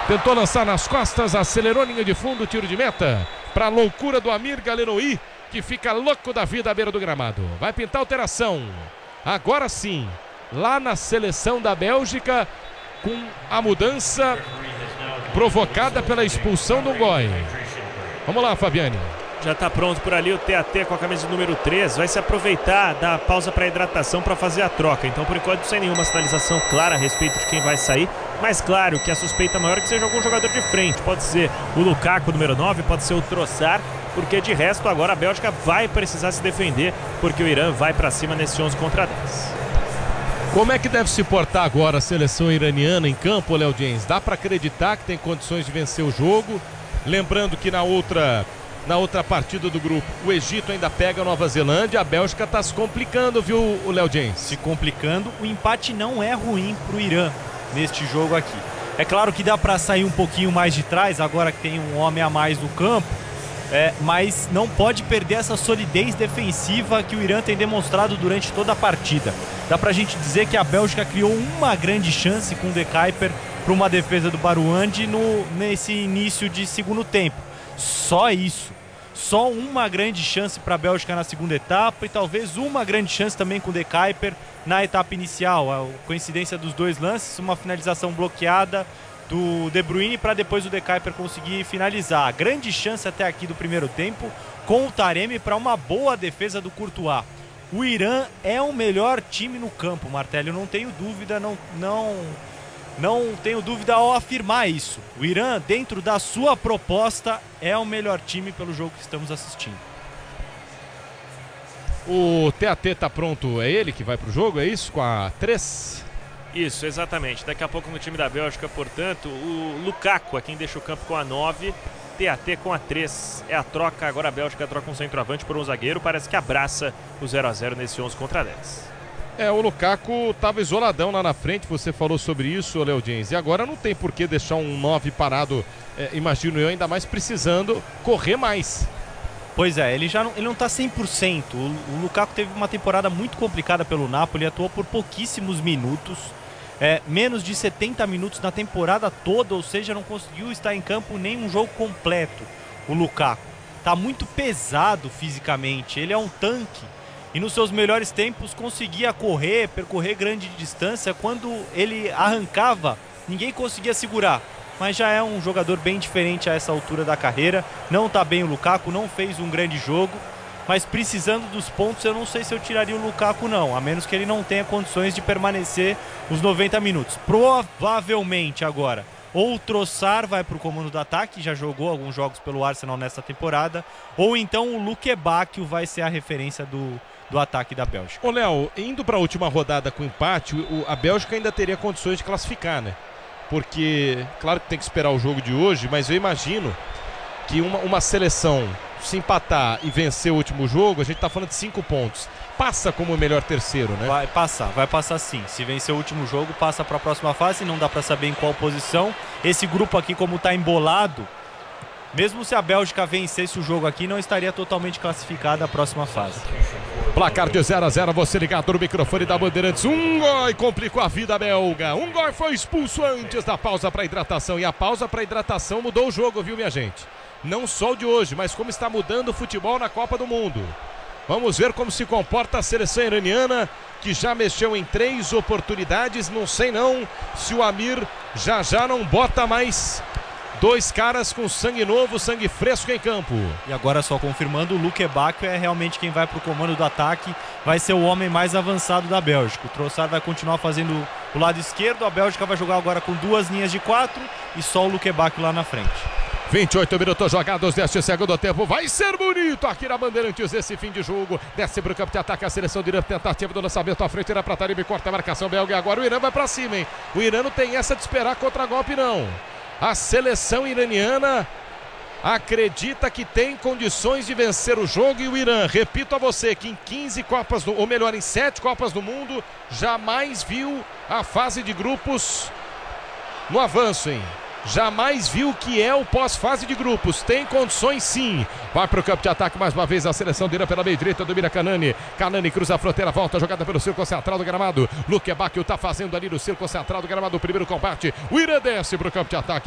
Tentou lançar nas costas, acelerou linha de fundo, tiro de meta. Pra loucura do Amir Galenoui, que fica louco da vida à beira do gramado. Vai pintar alteração. Agora sim, lá na seleção da Bélgica, com a mudança provocada pela expulsão do Ngoy. Vamos lá, Fabiane. Já está pronto por ali o TAT com a camisa número 3. Vai se aproveitar da pausa para hidratação para fazer a troca. Então, por enquanto, sem nenhuma sinalização clara a respeito de quem vai sair. Mas claro que a suspeita maior é que seja algum jogador de frente. Pode ser o Lukaku, número 9, pode ser o Trossard. Porque de resto, agora a Bélgica vai precisar se defender, porque o Irã vai para cima nesse 11 contra 10. Como é que deve se portar agora a seleção iraniana em campo, Léo James? Dá para acreditar que tem condições de vencer o jogo? Lembrando que na outra partida do grupo, o Egito ainda pega a Nova Zelândia. A Bélgica está se complicando, viu, o Léo James? Se complicando. O empate não é ruim para o Irã neste jogo aqui. É claro que dá para sair um pouquinho mais de trás, agora que tem um homem a mais no campo, mas não pode perder essa solidez defensiva que o Irã tem demonstrado durante toda a partida. Dá pra gente dizer que a Bélgica criou uma grande chance com o De Kuyper para uma defesa do Barouandi nesse início de segundo tempo. Só isso. Só uma grande chance para a Bélgica na segunda etapa e talvez uma grande chance também com o De Kuyper na etapa inicial. A coincidência dos dois lances, uma finalização bloqueada do De Bruyne para depois o De Kuyper conseguir finalizar. A grande chance até aqui do primeiro tempo com o Taremi para uma boa defesa do Courtois. O Irã é o melhor time no campo, Martelli, eu não tenho dúvida, não tenho dúvida ao afirmar isso. O Irã, dentro da sua proposta, é o melhor time pelo jogo que estamos assistindo. O TAT tá pronto, é ele que vai pro jogo, é isso? Com a 3? Isso, exatamente. Daqui a pouco no time da Bélgica, portanto, o Lukaku é quem deixa o campo com a 9, TAT com a 3. É a troca, agora a Bélgica troca um centroavante por um zagueiro, parece que abraça o 0-0 nesse 11 contra 10. O Lukaku estava isoladão lá na frente, você falou sobre isso, Léo James, e agora não tem por que deixar um 9 parado, imagino eu, ainda mais precisando correr mais. Pois é, ele não está 100%, o Lukaku teve uma temporada muito complicada pelo Napoli, atuou por pouquíssimos minutos, menos de 70 minutos na temporada toda, ou seja, não conseguiu estar em campo nem um jogo completo, o Lukaku. Está muito pesado fisicamente, ele é um tanque. E nos seus melhores tempos conseguia percorrer grande distância. Quando ele arrancava, ninguém conseguia segurar. Mas já é um jogador bem diferente a essa altura da carreira. Não está bem o Lukaku, não fez um grande jogo. Mas precisando dos pontos, eu não sei se eu tiraria o Lukaku não. A menos que ele não tenha condições de permanecer os 90 minutos. Provavelmente agora, ou o Trossard vai para o comando do ataque, já jogou alguns jogos pelo Arsenal nessa temporada. Ou então o Luque Bacchio vai ser a referência do ataque da Bélgica. Ô Léo, indo para a última rodada com empate, a Bélgica ainda teria condições de classificar, né? Porque, claro que tem que esperar o jogo de hoje, mas eu imagino que uma seleção se empatar e vencer o último jogo, a gente tá falando de 5 pontos. Passa como o melhor terceiro, né? Vai passar sim. Se vencer o último jogo, passa para a próxima fase, não dá para saber em qual posição. Esse grupo aqui, como tá embolado, mesmo se a Bélgica vencesse o jogo aqui, não estaria totalmente classificada a próxima fase. Placar de 0-0, você ligado no microfone da Bandeirantes. Ngoy complicou a vida belga. Ngoy foi expulso antes da pausa para hidratação. E a pausa para hidratação mudou o jogo, viu, minha gente? Não só o de hoje, mas como está mudando o futebol na Copa do Mundo. Vamos ver como se comporta a seleção iraniana, que já mexeu em 3 oportunidades. Não sei não se o Amir já não bota mais 2 caras com sangue novo, sangue fresco em campo. E agora só confirmando, o Luque Bacchio é realmente quem vai para o comando do ataque, vai ser o homem mais avançado da Bélgica. O Trossard vai continuar fazendo o lado esquerdo, a Bélgica vai jogar agora com 2 linhas de 4 e só o Luque Bacchio lá na frente. 28 minutos jogados deste segundo tempo. Vai ser bonito aqui na Bandeirantes esse fim de jogo. Desce para o campo de ataque a seleção do Irã. Tentativa do lançamento à frente. Irã para Taremi, corta a marcação belga. E agora o Irã vai para cima, hein? O Irã não tem essa de esperar contra-golpe, não. A seleção iraniana acredita que tem condições de vencer o jogo. E o Irã, repito a você, que em 15 Copas, ou melhor, em 7 Copas do Mundo, jamais viu a fase de grupos no avanço, hein? Jamais viu o que é o pós-fase de grupos. Tem condições sim. Vai para o campo de ataque mais uma vez a seleção do Irã pela meia direita. Domina Kanani. Kanani cruza a fronteira. Volta jogada pelo círculo central do gramado. Luque Bacchio está fazendo ali no círculo central do gramado o primeiro combate. O Irã desce para o campo de ataque.